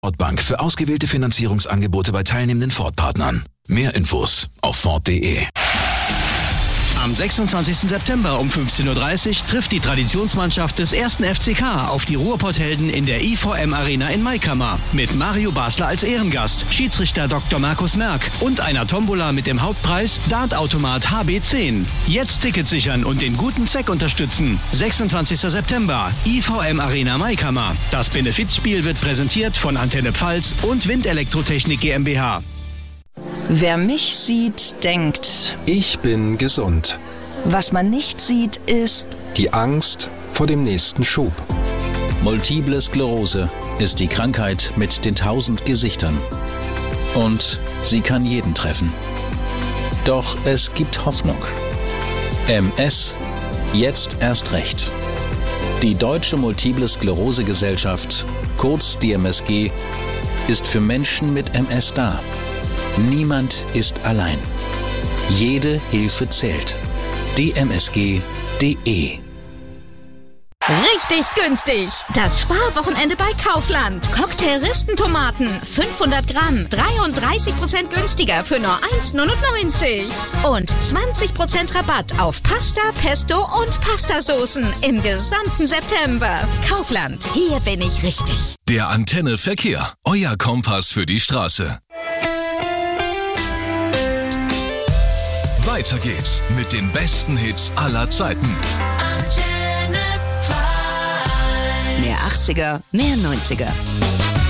Ford-Bank für ausgewählte Finanzierungsangebote bei teilnehmenden Ford-Partnern. Mehr Infos auf Ford.de. Am 26. September um 15:30 Uhr trifft die Traditionsmannschaft des 1. FCK auf die Ruhrpotthelden in der IVM Arena in Maikammer. Mit Mario Basler als Ehrengast, Schiedsrichter Dr. Markus Merck und einer Tombola mit dem Hauptpreis Dartautomat HB10. Jetzt Tickets sichern und den guten Zweck unterstützen. 26. September, IVM Arena Maikammer. Das Benefizspiel wird präsentiert von Antenne Pfalz und Windelektrotechnik GmbH. Wer mich sieht, denkt: Ich bin gesund. Was man nicht sieht, ist Die Angst vor dem nächsten Schub. Multiple Sklerose ist die Krankheit mit den 1000 Gesichtern. Und sie kann jeden treffen. Doch es gibt Hoffnung. MS, jetzt erst recht. Die Deutsche Multiple Sklerose Gesellschaft, kurz DMSG, ist für Menschen mit MS da. Niemand ist allein. Jede Hilfe zählt. dmsg.de. Richtig günstig. Das Sparwochenende bei Kaufland. Cocktail-Ristentomaten 500 Gramm 33% günstiger für nur 1,99 € und 20% Rabatt auf Pasta, Pesto und Pastasoßen im gesamten September. Kaufland, hier bin ich richtig. Der Antenne Verkehr, euer Kompass für die Straße. Weiter geht's mit den besten Hits aller Zeiten. mehr 80er, mehr 90er.